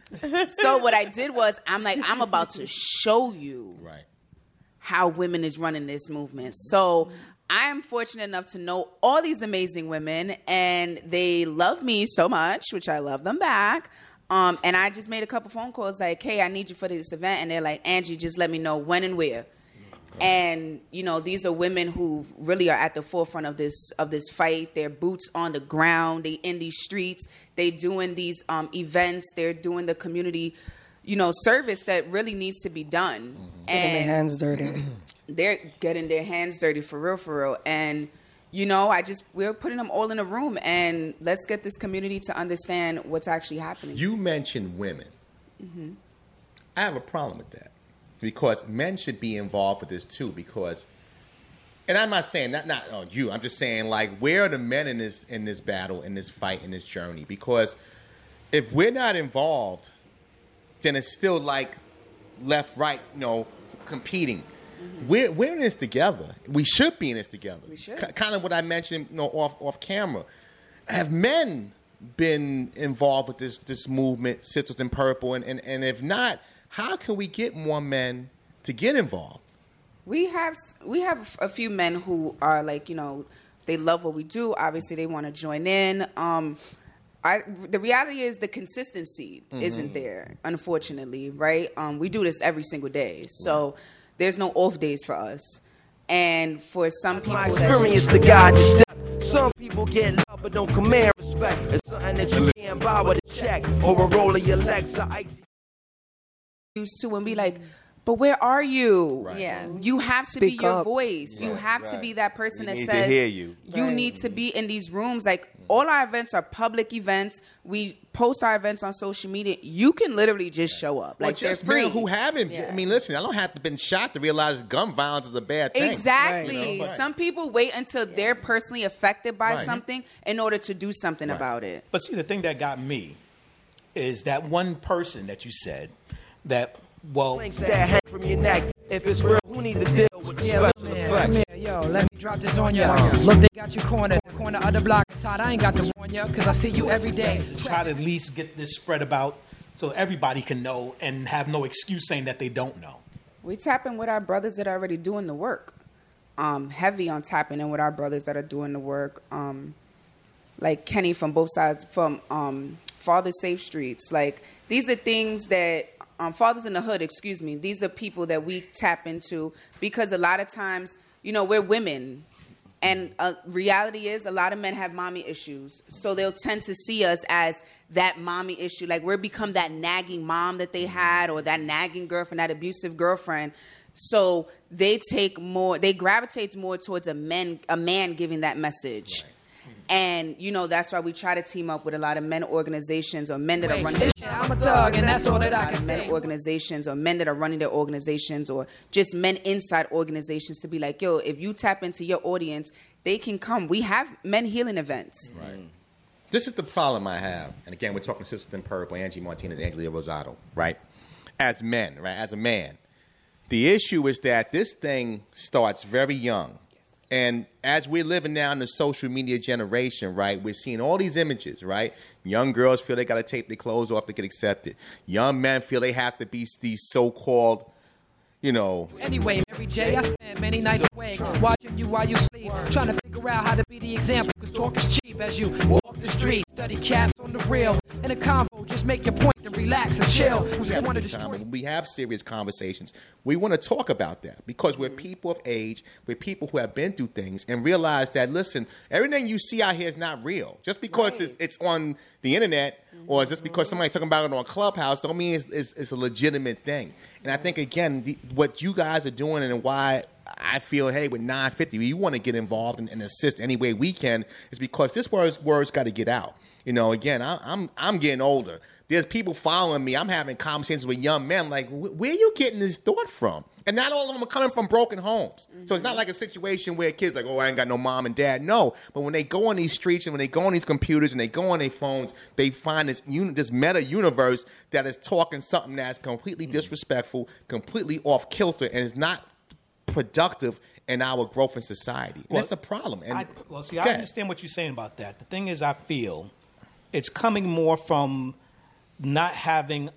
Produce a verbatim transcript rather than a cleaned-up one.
So what I did was, I'm like, I'm about to show you right. how women is running this movement. So I am fortunate enough to know all these amazing women, and they love me so much, which I love them back. Um, and I just made a couple phone calls like, hey, I need you for this event. And they're like, Angie, just let me know when and where. And, you know, these are women who really are at the forefront of this of this fight. They're boots on the ground. They in these streets. They doing these um, events. They're doing the community, you know, service that really needs to be done. Mm-hmm. Getting their hands dirty. They're getting their hands dirty for real, for real. And, you know, I just, we're putting them all in a room, and let's get this community to understand what's actually happening. You mentioned women. Mm-hmm. I have a problem with that, because men should be involved with this too, because, and I'm not saying, not, not on you, I'm just saying, like, where are the men in this, in this battle, in this fight, in this journey? Because if we're not involved, then it's still like left, right, you know, competing. Mm-hmm. We're, we're in this together. We should be in this together. We should. C- kind of what I mentioned, you know, off off camera. Have men been involved with this this movement, Sisters in Purple? And, and, and if not, how can we get more men to get involved? We have we have a few men who are like, you know, they love what we do. Obviously, they want to join in. Um, I, the reality is the consistency mm-hmm. isn't there, unfortunately, right? Um, we do this every single day. So... Right. There's no off days for us. And for some people, my experience the guide to step. Some people get love but don't command respect. It's something that you can't buy with a check or a roll of your legs. Icy. Used to and be like, but where are you? Right. Yeah, you have to Speak be your up. voice. Right, you have right. to be that person we that need says to hear you. You right. need to be in these rooms. Like all our events are public events. We post our events on social media. You can literally just show up. Like, Like just they're free. men who haven't. Yeah. I mean, listen, I don't have to been shot to realize gun violence is a bad thing. Exactly. Right. You know? Some people wait until they're personally affected by Right. something in order to do something Right. about it. But see, the thing that got me is that one person that you said that, well, Links that hang from your neck. If it's real, who need to deal with the Yeah, special look, man, effects? come here, yo, let me drop this on ya. Look, they got you cornered. Corner of the block inside. I ain't got to warn ya, because I see you every day. to try to at least get this spread about so everybody can know and have no excuse saying that they don't know. We tapping with our brothers that are already doing the work. Um, heavy on tapping in with our brothers that are doing the work. Um, like Kenny from both sides, from um, Father Safe Streets. Like, these are things that, um, Fathers in the Hood, excuse me, these are people that we tap into because a lot of times, you know, we're women. And uh, reality is a lot of men have mommy issues. So they'll tend to see us as that mommy issue. Like, we're become that nagging mom that they had, or that nagging girlfriend, that abusive girlfriend. So they take more, they gravitate more towards a man, a man giving that message. Right. And, you know, that's why we try to team up with a lot of men organizations or men that are running their, I'm a thug, and that's all that I can men say. organizations or men that are running their organizations or just men inside organizations to be like, yo, if you tap into your audience, they can come. We have men healing events. Right. This is the problem I have. And again, we're talking Sisters in Purple, Angie Martinez, Angelia Rosado, right? As men, right? As a man. The issue is that this thing starts very young. And as we're living now in the social media generation, right, we're seeing all these images, right? Young girls feel they got to take their clothes off to get accepted. Young men feel they have to be these so-called, you know. Anyway, Mary J, I spent many nights awake watching you while you sleep, trying to figure out how to be the example, because talk is cheap as you walk the street, study cats on the real. In a convo, just make your point and relax and chill. Who's We, want to have destroy when we have serious conversations, we want to talk about that because we're people of age, we're people who have been through things and realize that, listen, everything you see out here is not real. Just because Right. it's, it's on the internet or just because somebody's talking about it on Clubhouse don't mean it's, it's, it's a legitimate thing. And I think, again, the, what you guys are doing and why I feel, hey, with nine fifty, we want to get involved and, and assist any way we can is because this word's, word's got to get out. You know, again, I, I'm I'm getting older. There's people following me. I'm having conversations with young men like, where are you getting this thought from? And not all of them are coming from broken homes. Mm-hmm. So it's not like a situation where kids like, oh, I ain't got no mom and dad. No. But when they go on these streets and when they go on these computers and they go on their phones, they find this uni- this meta universe that is talking something that's completely mm-hmm. disrespectful, completely off kilter, and is not productive in our growth in society. And Well, it's a problem. And I, well, see, I understand what you're saying about that. The thing is, I feel it's coming more from not having